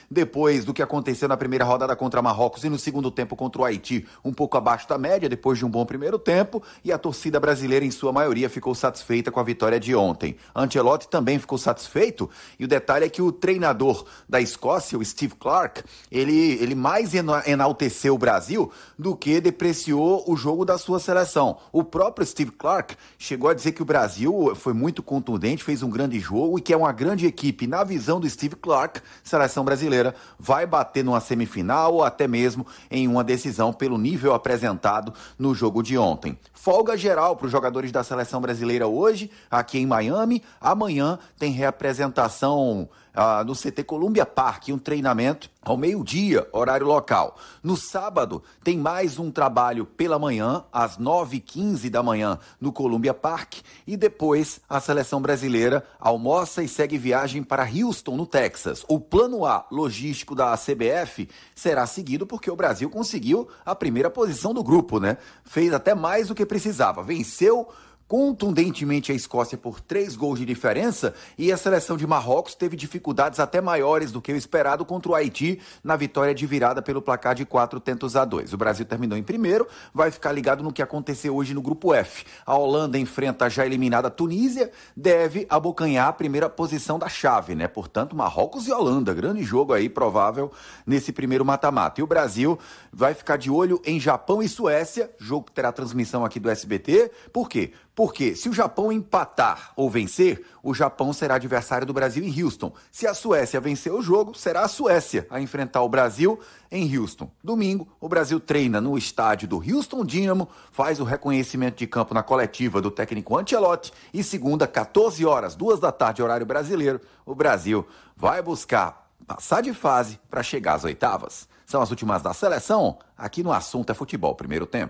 depois do que aconteceu na primeira rodada contra Marrocos e no segundo tempo contra o Haiti, um pouco abaixo da média, depois de um bom primeiro tempo, e a torcida brasileira, em sua maioria, ficou satisfeita com a vitória de ontem. Ancelotti também ficou satisfeito, e o detalhe é que o treinador da Escócia, o Steve Clarke, ele mais enalteceu o Brasil do que depreciou o jogo da sua seleção. O próprio Steve Clarke chegou a dizer que o Brasil foi muito contundente, fez um grande jogo e que é uma grande equipe. Na visão do Steve Clarke, a seleção brasileira vai bater numa semifinal ou até mesmo em uma decisão pelo nível apresentado no jogo de ontem. Folga geral para os jogadores da seleção brasileira hoje, aqui em Miami. Amanhã tem reapresentação no CT Columbia Park, um treinamento ao meio-dia, horário local. No sábado, tem mais um trabalho pela manhã, às 9h15 da manhã, no Columbia Park, e depois a seleção brasileira almoça e segue viagem para Houston, no Texas. O plano A logístico da CBF será seguido porque o Brasil conseguiu a primeira posição do grupo, né? Fez até mais do que precisava, venceu contundentemente a Escócia por 3 gols de diferença, e a seleção de Marrocos teve dificuldades até maiores do que o esperado contra o Haiti na vitória de virada pelo placar de 4-2. O Brasil terminou em primeiro, vai ficar ligado no que aconteceu hoje no grupo F. A Holanda enfrenta a já eliminada Tunísia, deve abocanhar a primeira posição da chave, né? Portanto, Marrocos e Holanda, grande jogo aí provável nesse primeiro mata-mata. E o Brasil vai ficar de olho em Japão e Suécia, jogo que terá transmissão aqui do SBT. Por quê? Porque se o Japão empatar ou vencer, o Japão será adversário do Brasil em Houston. Se a Suécia vencer o jogo, será a Suécia a enfrentar o Brasil em Houston. Domingo, o Brasil treina no estádio do Houston Dynamo, faz o reconhecimento de campo na coletiva do técnico Ancelotti e segunda, 14 horas, 2 da tarde, horário brasileiro, o Brasil vai buscar passar de fase para chegar às oitavas. São as últimas da seleção, aqui no Assunto é Futebol, primeiro tempo.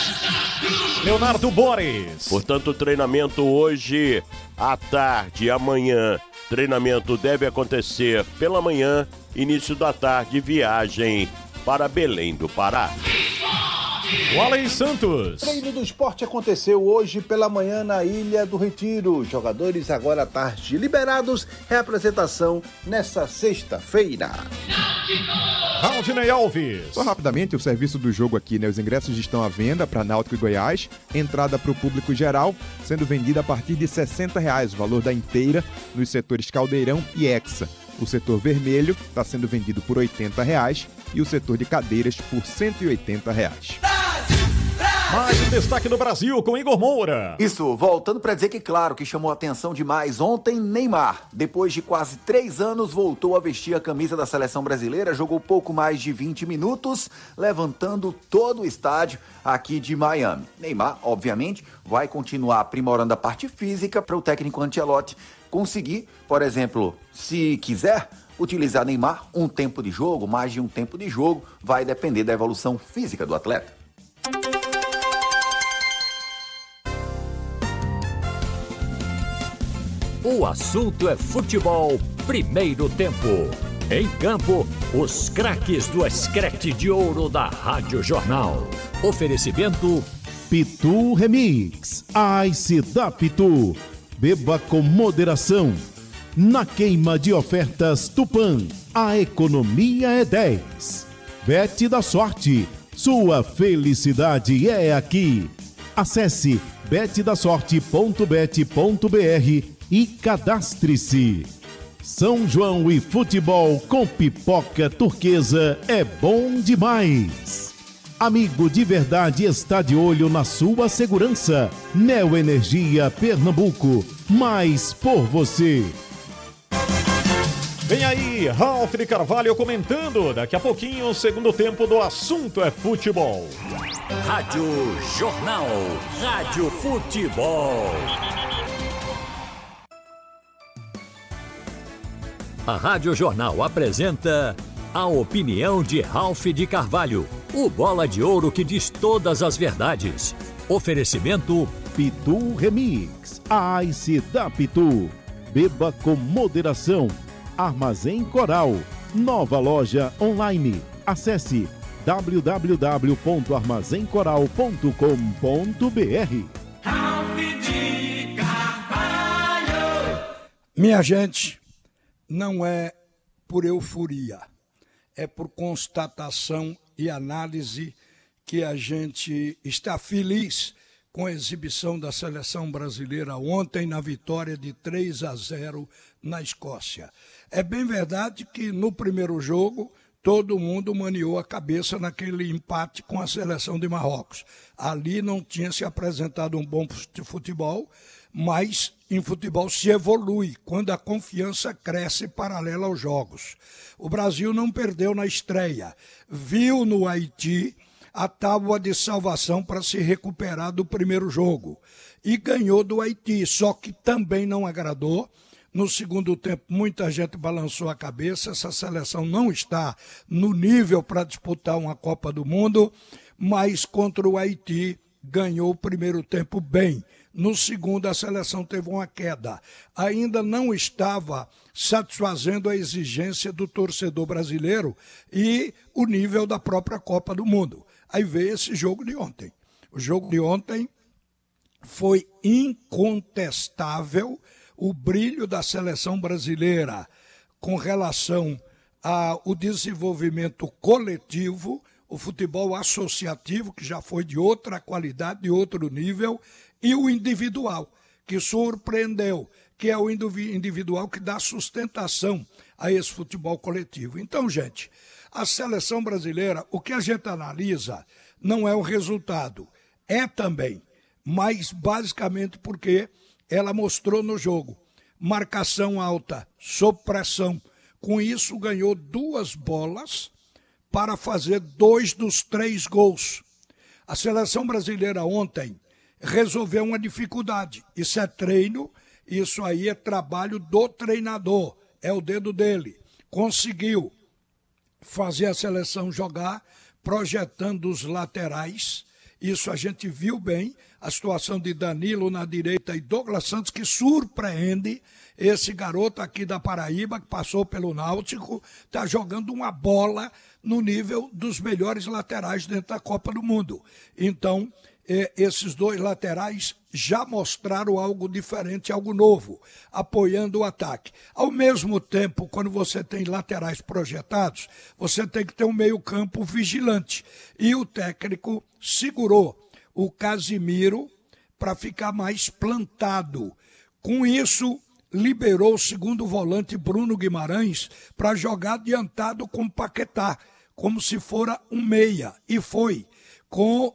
Leonardo Boris. Portanto, o treinamento hoje à tarde, amanhã. Treinamento deve acontecer pela manhã, início da tarde, viagem para Belém do Pará. Wally Santos. Treino do esporte aconteceu hoje pela manhã na Ilha do Retiro. Jogadores agora à tarde liberados. Reapresentação nessa sexta-feira. Valdinei Alves. Só rapidamente o serviço do jogo aqui, né? Os ingressos estão à venda para Náutico e Goiás. Entrada para o público geral, sendo vendida a partir de R$ 60, o valor da inteira, nos setores Caldeirão e Hexa. O setor vermelho está sendo vendido por R$ 80 e o setor de cadeiras por R$ 180. Mais um destaque do Brasil com Igor Moura. Isso, voltando para dizer que, claro, que chamou a atenção demais ontem, Neymar, depois de quase 3 anos, voltou a vestir a camisa da seleção brasileira, jogou pouco mais de 20 minutos, levantando todo o estádio aqui de Miami. Neymar, obviamente, vai continuar aprimorando a parte física para o técnico Ancelotti conseguir, por exemplo, se quiser utilizar Neymar um tempo de jogo, mais de um tempo de jogo, vai depender da evolução física do atleta. O assunto é futebol, primeiro tempo. Em campo, os craques do escrete de ouro da Rádio Jornal. Oferecimento Pitu Remix. Ice da Pitu. Beba com moderação. Na queima de ofertas Tupã, a economia é 10. Bet da Sorte. Sua felicidade é aqui. Acesse betdasorte.bet.br e cadastre-se. São João e futebol com pipoca turquesa é bom demais. Amigo de verdade está de olho na sua segurança. Neoenergia Pernambuco, mais por você. Vem aí, Ralf de Carvalho comentando. Daqui a pouquinho, o segundo tempo do Assunto é Futebol. Rádio Jornal. Rádio Futebol. A Rádio Jornal apresenta a opinião de Ralf de Carvalho, o bola de ouro que diz todas as verdades. Oferecimento Pitu Remix. Ice da Pitu. Beba com moderação. Armazém Coral. Nova loja online. Acesse www.armazencoral.com.br. Ralf de Carvalho. Minha gente, não é por euforia, é por constatação e análise que a gente está feliz com a exibição da seleção brasileira ontem na vitória de 3-0 na Escócia. É bem verdade que no primeiro jogo todo mundo maniou a cabeça naquele empate com a seleção de Marrocos. Ali não tinha se apresentado um bom futebol, mas em futebol se evolui quando a confiança cresce paralela aos jogos. O Brasil não perdeu na estreia, viu no Haiti a tábua de salvação para se recuperar do primeiro jogo e ganhou do Haiti, só que também não agradou. No segundo tempo, muita gente balançou a cabeça, essa seleção não está no nível para disputar uma Copa do Mundo, mas contra o Haiti ganhou o primeiro tempo bem. No segundo, a seleção teve uma queda. Ainda não estava satisfazendo a exigência do torcedor brasileiro e o nível da própria Copa do Mundo. Aí veio esse jogo de ontem. O jogo de ontem foi incontestável o brilho da seleção brasileira com relação ao desenvolvimento coletivo, o futebol associativo, que já foi de outra qualidade, de outro nível, e o individual, que surpreendeu, que é o individual que dá sustentação a esse futebol coletivo. Então, gente, a seleção brasileira, o que a gente analisa não é o resultado, é também, mas basicamente porque ela mostrou no jogo marcação alta, sob pressão. Com isso, ganhou 2 bolas para fazer 2 dos 3 gols. A seleção brasileira ontem resolveu uma dificuldade. Isso é treino, isso aí é trabalho do treinador, é o dedo dele. Conseguiu fazer a seleção jogar, projetando os laterais. Isso a gente viu bem, a situação de Danilo na direita e Douglas Santos, que surpreende. Esse garoto aqui da Paraíba, que passou pelo Náutico, está jogando uma bola no nível dos melhores laterais dentro da Copa do Mundo. Então, esses 2 laterais já mostraram algo diferente, algo novo, apoiando o ataque. Ao mesmo tempo, quando você tem laterais projetados, você tem que ter um meio-campo vigilante. E o técnico segurou o Casimiro para ficar mais plantado. Com isso, liberou o segundo volante Bruno Guimarães para jogar adiantado com Paquetá, como se fora um meia. E foi. Com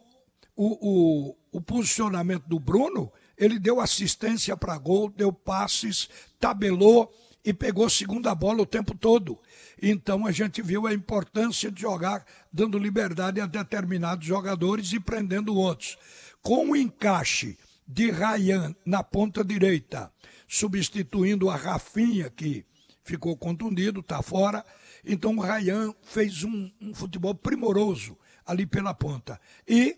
o posicionamento do Bruno, ele deu assistência para gol, deu passes, tabelou e pegou segunda bola o tempo todo. Então a gente viu a importância de jogar dando liberdade a determinados jogadores e prendendo outros. Com o encaixe de Ryan na ponta direita, substituindo a Rafinha, que ficou contundido, está fora. Então o Ryan fez um futebol primoroso ali pela ponta. E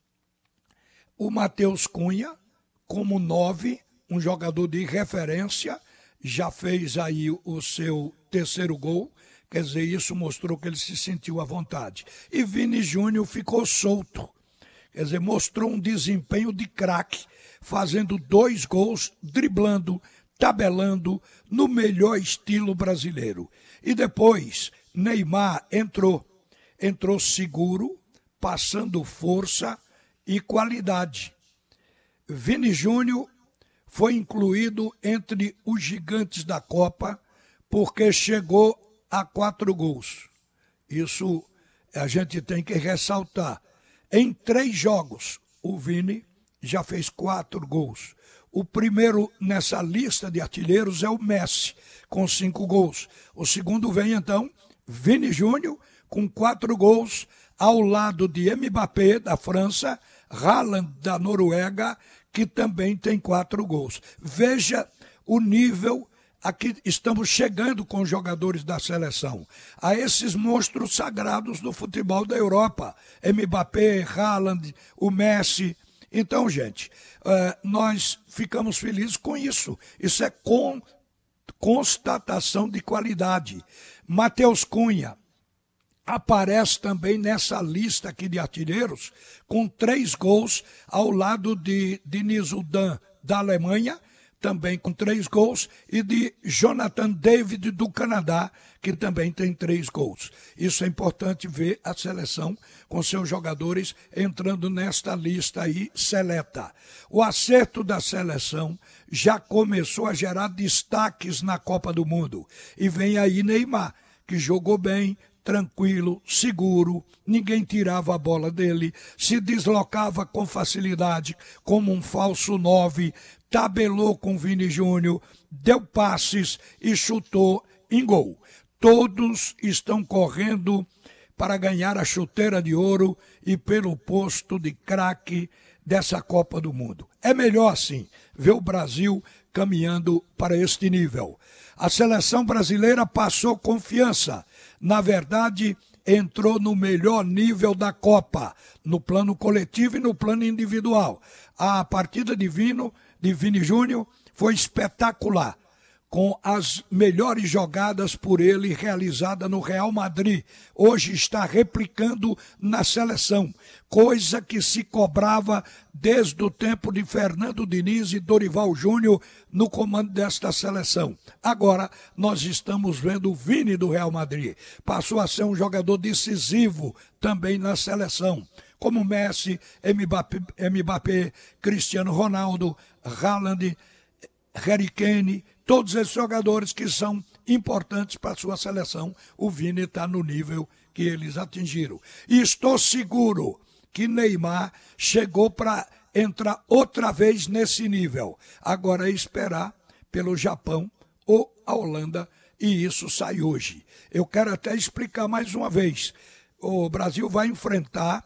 o Matheus Cunha, como 9, um jogador de referência, já fez aí o seu terceiro gol. Quer dizer, isso mostrou que ele se sentiu à vontade. E Vini Júnior ficou solto. Quer dizer, mostrou um desempenho de craque, fazendo 2 gols, driblando, tabelando, no melhor estilo brasileiro. E depois, Neymar entrou seguro, passando força e qualidade. Vini Júnior foi incluído entre os gigantes da Copa porque chegou a 4 gols. Isso a gente tem que ressaltar. Em 3 jogos, o Vini já fez 4 gols. O primeiro nessa lista de artilheiros é o Messi, com 5 gols. O segundo vem, então, Vini Júnior, com 4 gols, ao lado de Mbappé, da França, Haaland, da Noruega, que também tem 4 gols. Veja o nível a que estamos chegando com os jogadores da seleção. A esses monstros sagrados do futebol da Europa. Mbappé, Haaland, o Messi. Então, gente, nós ficamos felizes com isso. Isso é constatação de qualidade. Matheus Cunha aparece também nessa lista aqui de artilheiros, com 3 gols ao lado de Deniz Udan, da Alemanha, também com 3 gols, e de Jonathan David, do Canadá, que também tem 3 gols. Isso é importante ver a seleção com seus jogadores entrando nesta lista aí seleta. O acerto da seleção já começou a gerar destaques na Copa do Mundo. E vem aí Neymar, que jogou bem, tranquilo, seguro, ninguém tirava a bola dele, se deslocava com facilidade, como um falso 9, tabelou com Vini Júnior, deu passes e chutou em gol. Todos estão correndo para ganhar a chuteira de ouro e pelo posto de craque dessa Copa do Mundo. É melhor, assim, ver o Brasil caminhando para este nível. A seleção brasileira passou confiança. Na verdade, entrou no melhor nível da Copa, no plano coletivo e no plano individual. A partida de Vini Júnior foi espetacular, com as melhores jogadas por ele realizadas no Real Madrid. Hoje está replicando na seleção, coisa que se cobrava desde o tempo de Fernando Diniz e Dorival Júnior no comando desta seleção. Agora nós estamos vendo o Vini do Real Madrid. Passou a ser um jogador decisivo também na seleção, como Messi, Mbappé, Cristiano Ronaldo, Haaland, Harry Kane, todos esses jogadores que são importantes para a sua seleção. O Vini está no nível que eles atingiram. E estou seguro que Neymar chegou para entrar outra vez nesse nível. Agora é esperar pelo Japão ou a Holanda, e isso sai hoje. Eu quero até explicar mais uma vez. O Brasil vai enfrentar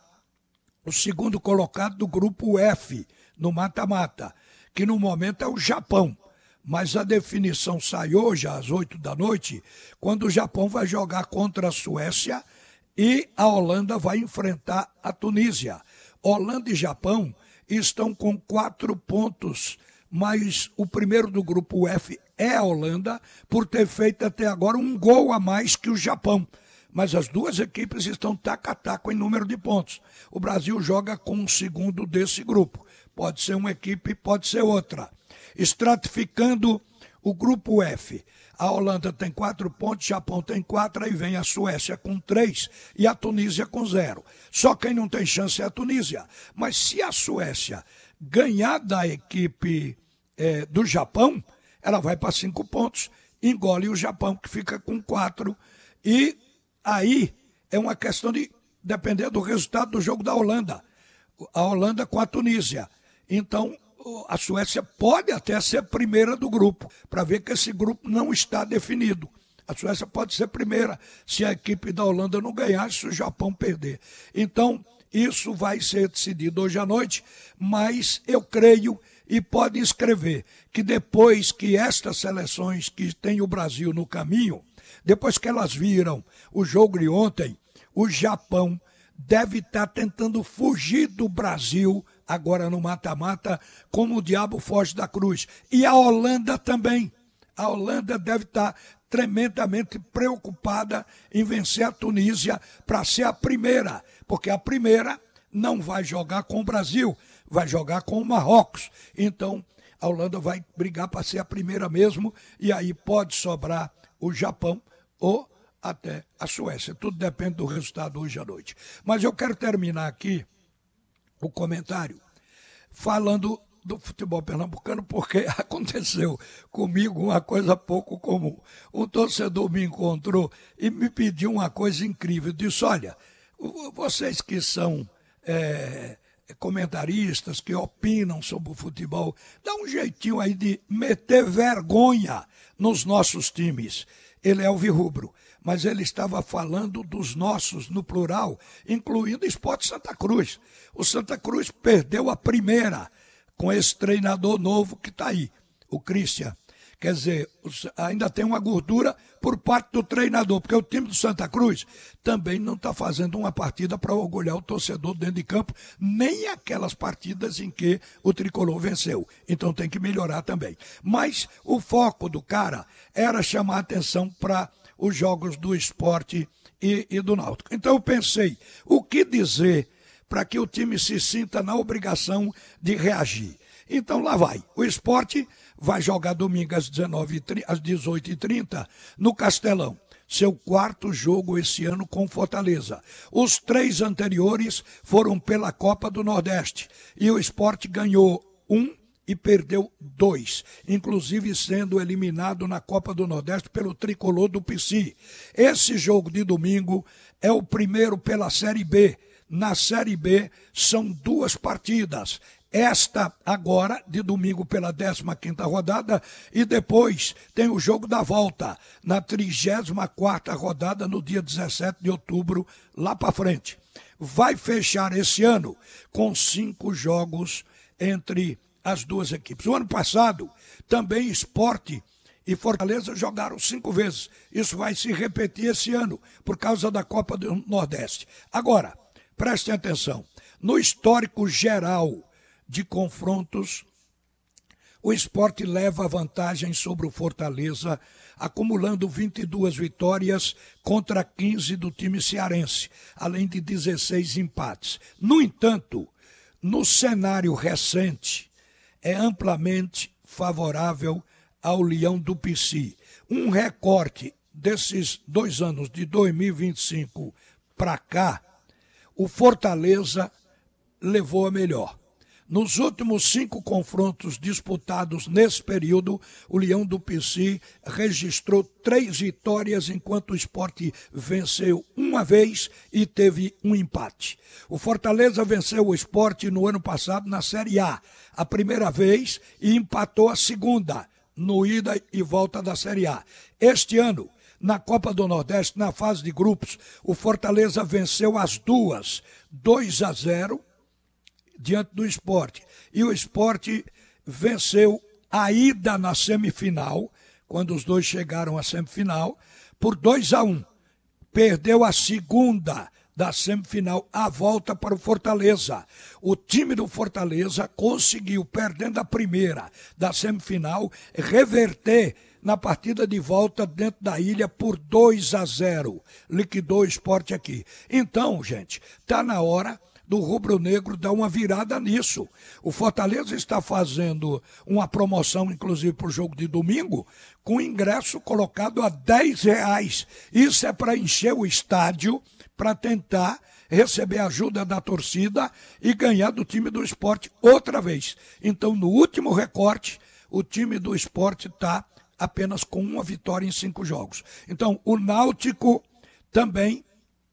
o segundo colocado do grupo F, no mata-mata, que no momento é o Japão. Mas a definição sai hoje, às 8 da noite, quando o Japão vai jogar contra a Suécia e a Holanda vai enfrentar a Tunísia. Holanda e Japão estão com 4 pontos, mas o primeiro do grupo F é a Holanda, por ter feito até agora um gol a mais que o Japão. Mas as duas equipes estão taco a taco em número de pontos. O Brasil joga com o segundo desse grupo. Pode ser uma equipe, pode ser outra. Estratificando o grupo F. A Holanda tem 4 pontos, o Japão tem 4, aí vem a Suécia com 3 e a Tunísia com 0. Só quem não tem chance é a Tunísia. Mas se a Suécia ganhar da equipe do Japão, ela vai para 5 pontos, engole o Japão, que fica com 4. E aí é uma questão de depender do resultado do jogo da Holanda. A Holanda com a Tunísia. Então, a Suécia pode até ser primeira do grupo, para ver que esse grupo não está definido. A Suécia pode ser primeira se a equipe da Holanda não ganhar, se o Japão perder. Então, isso vai ser decidido hoje à noite, mas eu creio, e podem escrever, que depois que estas seleções que tem o Brasil no caminho, depois que elas viram o jogo de ontem, o Japão deve estar tentando fugir do Brasil agora no mata-mata, como o diabo foge da cruz. E a Holanda também. A Holanda deve estar tremendamente preocupada em vencer a Tunísia para ser a primeira, porque a primeira não vai jogar com o Brasil, vai jogar com o Marrocos. Então, a Holanda vai brigar para ser a primeira mesmo, e aí pode sobrar o Japão ou até a Suécia. Tudo depende do resultado hoje à noite. Mas eu quero terminar aqui o comentário falando do futebol pernambucano, porque aconteceu comigo uma coisa pouco comum. Um torcedor me encontrou e me pediu uma coisa incrível. Disse: olha, vocês que são comentaristas, que opinam sobre o futebol, dá um jeitinho aí de meter vergonha nos nossos times. Ele é alvirrubro, mas ele estava falando dos nossos, no plural, incluindo o Sport Santa Cruz. O Santa Cruz perdeu a primeira com esse treinador novo que está aí, o Christian. Quer dizer, ainda tem uma gordura por parte do treinador, porque o time do Santa Cruz também não está fazendo uma partida para orgulhar o torcedor dentro de campo, nem aquelas partidas em que o Tricolor venceu. Então tem que melhorar também. Mas o foco do cara era chamar a atenção para os jogos do Sport e do Náutico. Então eu pensei, o que dizer para que o time se sinta na obrigação de reagir? Então lá vai. O Sport vai jogar domingo às 18h30 no Castelão. Seu quarto jogo esse ano com Fortaleza. Os 3 anteriores foram pela Copa do Nordeste. E o Sport ganhou 1 e perdeu 2, inclusive sendo eliminado na Copa do Nordeste pelo tricolor do PC. Esse jogo de domingo é o primeiro pela Série B. Na Série B são 2 partidas. Esta agora, de domingo pela 15ª rodada, e depois tem o jogo da volta, na 34ª rodada, no dia 17 de outubro, lá para frente. Vai fechar esse ano com 5 jogos entre as 2 equipes. O ano passado, também Sport e Fortaleza jogaram 5 vezes. Isso vai se repetir esse ano, por causa da Copa do Nordeste. Agora, prestem atenção, no histórico geral de confrontos, o Sport leva vantagem sobre o Fortaleza, acumulando 22 vitórias contra 15 do time cearense, além de 16 empates. No entanto, no cenário recente, é amplamente favorável ao Leão do PC. Um recorte desses 2 anos, de 2025 para cá, o Fortaleza levou a melhor. Nos últimos 5 confrontos disputados nesse período, o Leão do PC registrou 3 vitórias, enquanto o Sport venceu 1 vez e teve 1 empate. O Fortaleza venceu o Sport no ano passado na Série A, a primeira vez, e empatou a segunda, no ida e volta da Série A. Este ano, na Copa do Nordeste, na fase de grupos, o Fortaleza venceu as 2, 2-0, diante do Sport. E o Sport venceu a ida na semifinal, quando os dois chegaram à semifinal, por 2-1. Perdeu a segunda da semifinal, a volta para o Fortaleza. O time do Fortaleza conseguiu, perdendo a primeira da semifinal, reverter na partida de volta dentro da ilha por 2-0. Liquidou o Sport aqui. Então, gente, está na hora do rubro-negro dar uma virada nisso. O Fortaleza está fazendo uma promoção, inclusive, para o jogo de domingo, com ingresso colocado a R$10. Isso é para encher o estádio, para tentar receber ajuda da torcida e ganhar do time do Sport outra vez. Então, no último recorte, o time do Sport está apenas com 1 vitória em 5 jogos. Então, o Náutico também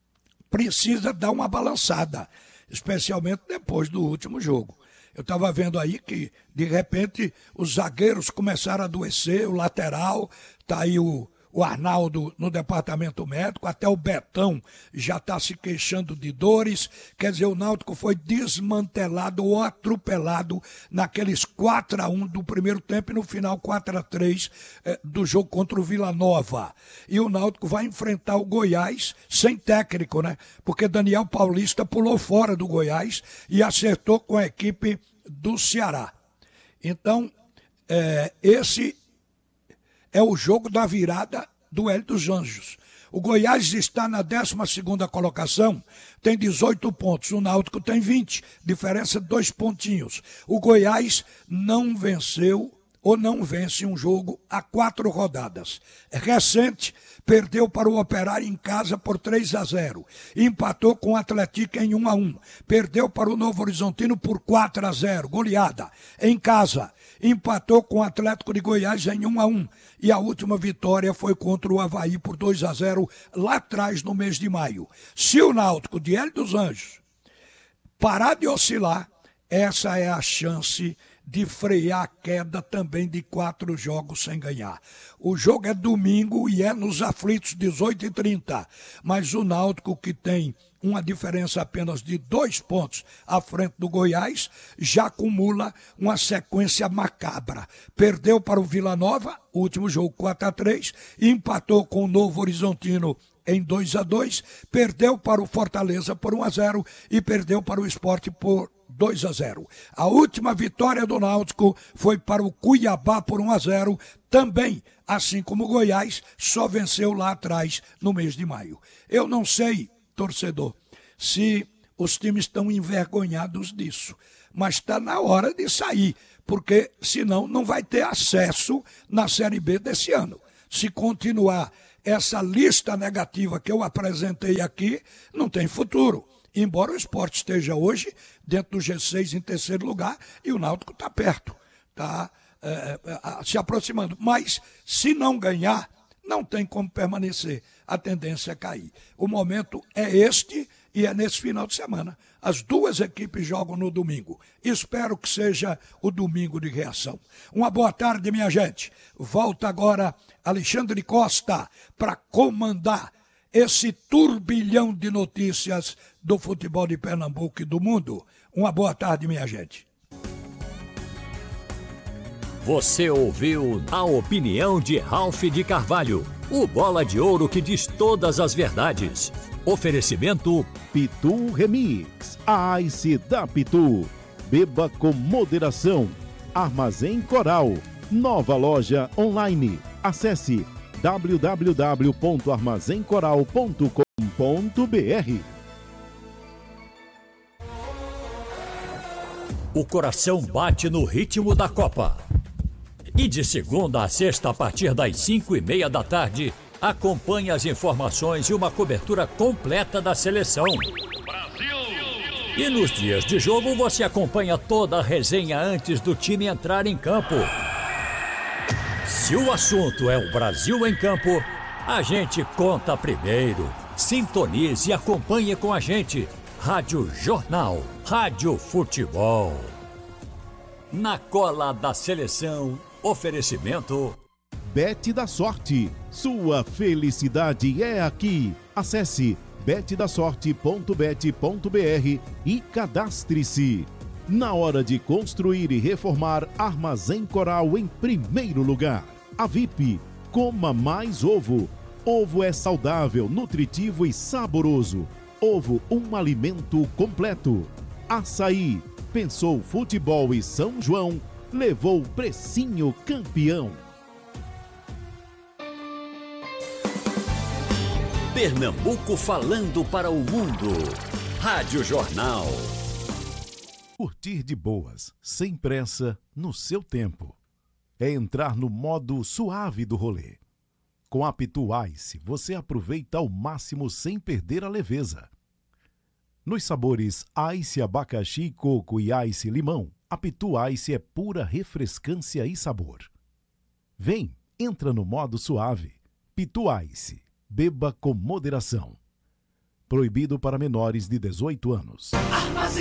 precisa dar uma balançada, especialmente depois do último jogo. Eu estava vendo aí que, de repente, os zagueiros começaram a adoecer, o lateral, está aí o Arnaldo no departamento médico, até o Betão já está se queixando de dores. Quer dizer, o Náutico foi desmantelado ou atropelado naqueles 4-1 do primeiro tempo e no final 4-3 do jogo contra o Vila Nova. E o Náutico vai enfrentar o Goiás sem técnico, né? Porque Daniel Paulista pulou fora do Goiás e acertou com a equipe do Ceará. Então, esse é o jogo da virada do Hélio dos Anjos. O Goiás está na 12ª colocação, tem 18 pontos, o Náutico tem 20, diferença de 2 pontinhos. O Goiás não venceu ou não vence um jogo há 4 rodadas. Recente, perdeu para o Operário em casa por 3-0. Empatou com o Atlético em 1-1. Perdeu para o Novo Horizontino por 4-0, goleada. Em casa, empatou com o Atlético de Goiás em 1-1. E a última vitória foi contra o Avaí por 2-0, lá atrás, no mês de maio. Se o Náutico de Hélio dos Anjos parar de oscilar, essa é a chance de frear a queda também de 4 jogos sem ganhar. O jogo é domingo e é nos aflitos, 18h30. Mas o Náutico, que tem uma diferença apenas de 2 pontos à frente do Goiás, já acumula uma sequência macabra. Perdeu para o Vila Nova, último jogo 4-3, empatou com o Novo Horizontino em 2-2, perdeu para o Fortaleza por 1-0 e perdeu para o Sport por 2-0. A última vitória do Náutico foi para o Cuiabá por 1-0, também, assim como o Goiás, só venceu lá atrás no mês de maio. Eu não sei, torcedor, se os times estão envergonhados disso, mas está na hora de sair, porque senão não vai ter acesso na Série B desse ano. Se continuar essa lista negativa que eu apresentei aqui, não tem futuro. Embora o Sport esteja hoje dentro do G6 em terceiro lugar e o Náutico está perto, está se aproximando. Mas se não ganhar, não tem como permanecer. A tendência é cair. O momento é este e é nesse final de semana. As duas equipes jogam no domingo. Espero que seja o domingo de reação. Uma boa tarde, minha gente. Volta agora Alexandre Costa para comandar esse turbilhão de notícias do futebol de Pernambuco e do mundo. Uma boa tarde, minha gente. Você ouviu a opinião de Ralph de Carvalho, o bola de ouro que diz todas as verdades. Oferecimento Pitu Remix, a Ice da Pitu. Beba com moderação. Armazém Coral, nova loja online. Acesse www.armazencoral.com.br. O coração bate no ritmo da Copa. E de segunda a sexta, a partir das 5:30 da tarde, acompanhe as informações e uma cobertura completa da seleção. Brasil! E nos dias de jogo, você acompanha toda a resenha antes do time entrar em campo. Se o assunto é o Brasil em campo, a gente conta primeiro. Sintonize e acompanhe com a gente. Rádio Jornal, Rádio Futebol. Na cola da seleção, oferecimento Bet da Sorte. Sua felicidade é aqui. Acesse betdasorte.bet.br e cadastre-se. Na hora de construir e reformar, Armazém Coral em primeiro lugar. A VIP, coma mais ovo. Ovo é saudável, nutritivo e saboroso. Ovo, um alimento completo. Açaí, pensou futebol e São João, levou precinho campeão. Pernambuco falando para o mundo. Rádio Jornal. Curtir de boas, sem pressa, no seu tempo. É entrar no modo suave do rolê. Com a Pitu Ice, você aproveita ao máximo sem perder a leveza. Nos sabores Ice abacaxi, coco e Ice limão, a Pitu Ice é pura refrescância e sabor. Vem, entra no modo suave. Pitu Ice, beba com moderação. Proibido para menores de 18 anos.